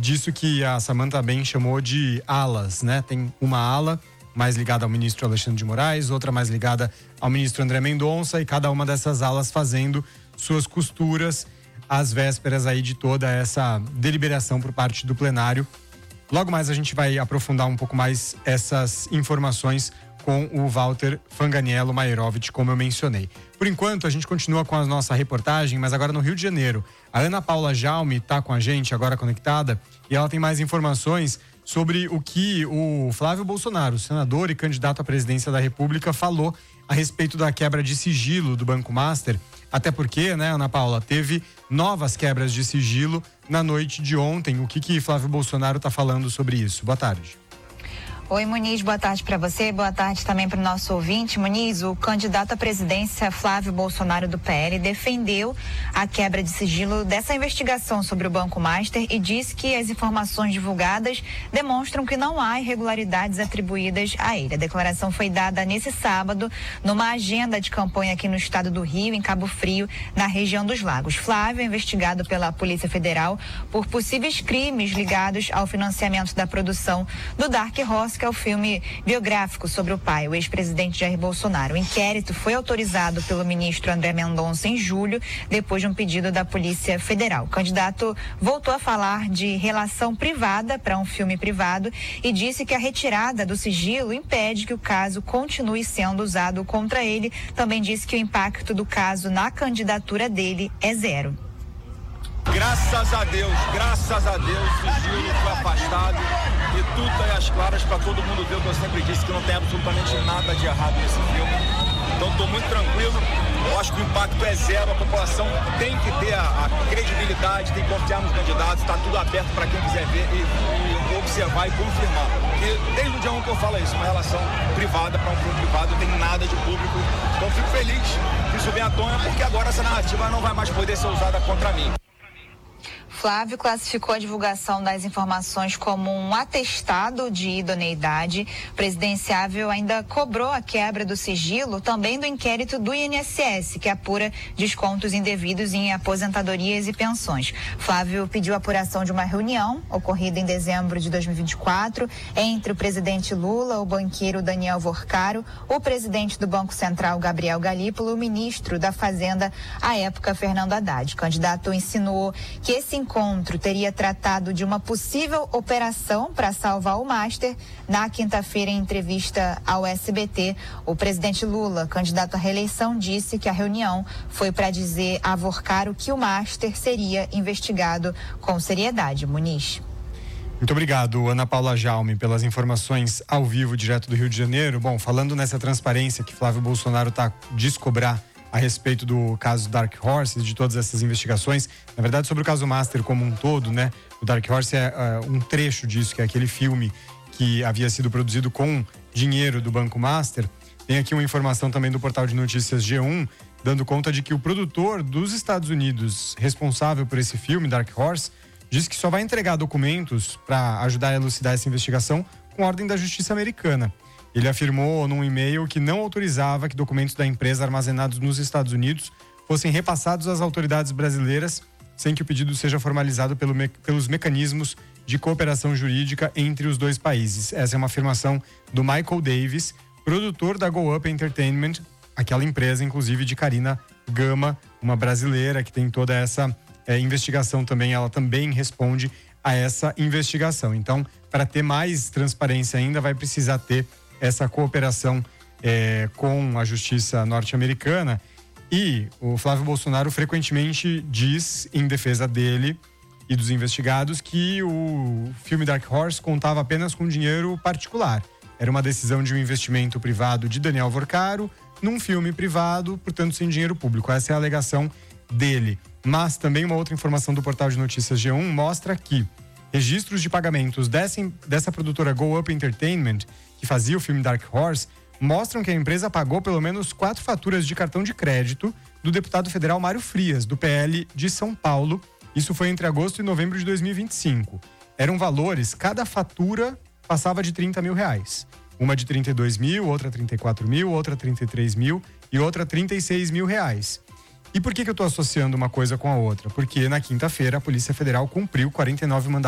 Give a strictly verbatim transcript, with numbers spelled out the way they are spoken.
disso que a Samantha bem chamou de alas, né? Tem uma ala mais ligada ao ministro Alexandre de Moraes, outra mais ligada ao ministro André Mendonça, e cada uma dessas alas fazendo suas costuras às vésperas aí de toda essa deliberação por parte do plenário. Logo mais a gente vai aprofundar um pouco mais essas informações com o Walter Fanganiello Mairovich, como eu mencionei. Por enquanto, a gente continua com a nossa reportagem, mas agora no Rio de Janeiro. A Ana Paula Jaume está com a gente, agora conectada, e ela tem mais informações sobre o que o Flávio Bolsonaro, senador e candidato à presidência da República, falou a respeito da quebra de sigilo do Banco Master. Até porque, né, Ana Paula, teve novas quebras de sigilo na noite de ontem. O que que Flávio Bolsonaro está falando sobre isso? Boa tarde. Oi, Muniz, boa tarde para você, boa tarde também para o nosso ouvinte. Muniz, o candidato à presidência Flávio Bolsonaro do P L defendeu a quebra de sigilo dessa investigação sobre o Banco Master e disse que as informações divulgadas demonstram que não há irregularidades atribuídas a ele. A declaração foi dada nesse sábado numa agenda de campanha aqui no estado do Rio, em Cabo Frio, na região dos Lagos. Flávio é investigado pela Polícia Federal por possíveis crimes ligados ao financiamento da produção do Dark Horse, que é o filme biográfico sobre o pai, o ex-presidente Jair Bolsonaro. O inquérito foi autorizado pelo ministro André Mendonça em julho, depois de um pedido da Polícia Federal. O candidato voltou a falar de relação privada para um filme privado e disse que a retirada do sigilo impede que o caso continue sendo usado contra ele. Também disse que o impacto do caso na candidatura dele é zero. Graças a Deus, graças a Deus, o sigilo foi afastado e tudo está aí às claras para todo mundo ver o que eu sempre disse, que não tem absolutamente nada de errado nesse filme. Então estou muito tranquilo, eu acho que o impacto é zero, a população tem que ter a, a credibilidade, tem que confiar nos candidatos, está tudo aberto para quem quiser ver e, e observar e confirmar. E desde o dia um que eu falo isso, uma relação privada para um filme privado, não tem nada de público. Então fico feliz que isso venha à tona, porque agora essa narrativa não vai mais poder ser usada contra mim. Flávio classificou a divulgação das informações como um atestado de idoneidade. O presidenciável ainda cobrou a quebra do sigilo também do inquérito do I N S S, que apura descontos indevidos em aposentadorias e pensões. Flávio pediu a apuração de uma reunião ocorrida em dezembro de dois mil e vinte e quatro entre o presidente Lula, o banqueiro Daniel Vorcaro, o presidente do Banco Central, Gabriel Galípolo, e o ministro da Fazenda, à época, Fernando Haddad. O candidato insinuou que esse encontro teria tratado de uma possível operação para salvar o Master. Na quinta-feira, em entrevista ao S B T, o presidente Lula, candidato à reeleição, disse que a reunião foi para dizer a Vorcaro que o Master seria investigado com seriedade. Muniz. Muito obrigado, Ana Paula Jaume, pelas informações ao vivo, direto do Rio de Janeiro. Bom, falando nessa transparência que Flávio Bolsonaro está descobrar a respeito do caso Dark Horse, de todas essas investigações, na verdade sobre o caso Master como um todo, né? O Dark Horse é uh, um trecho disso, que é aquele filme que havia sido produzido com dinheiro do Banco Master. Tem aqui uma informação também do portal de notícias G um, dando conta de que o produtor dos Estados Unidos responsável por esse filme, Dark Horse, diz que só vai entregar documentos para ajudar a elucidar essa investigação com ordem da Justiça americana. Ele afirmou num e-mail que não autorizava que documentos da empresa armazenados nos Estados Unidos fossem repassados às autoridades brasileiras sem que o pedido seja formalizado pelo me- pelos mecanismos de cooperação jurídica entre os dois países. Essa é uma afirmação do Michael Davis, produtor da Go Up Entertainment, aquela empresa, inclusive, de Karina Gama, uma brasileira que tem toda essa é, investigação também. Ela também responde a essa investigação. Então, para ter mais transparência ainda, vai precisar ter essa cooperação é, com a justiça norte-americana. E o Flávio Bolsonaro frequentemente diz, em defesa dele e dos investigados, que o filme Dark Horse contava apenas com dinheiro particular. Era uma decisão de um investimento privado de Daniel Vorcaro num filme privado, portanto sem dinheiro público. Essa é a alegação dele. Mas também uma outra informação do portal de notícias G um mostra que registros de pagamentos dessa, dessa produtora Go Up Entertainment, que fazia o filme Dark Horse, mostram que a empresa pagou pelo menos quatro faturas de cartão de crédito do deputado federal Mário Frias, do P L de São Paulo. Isso foi entre agosto e novembro de dois mil e vinte e cinco. Eram valores, cada fatura passava de trinta mil reais. Uma de trinta e dois mil, outra trinta e quatro mil, outra trinta e três mil e outra trinta e seis mil reais. E por que que eu estou associando uma coisa com a outra? Porque na quinta-feira a Polícia Federal cumpriu quarenta e nove mandados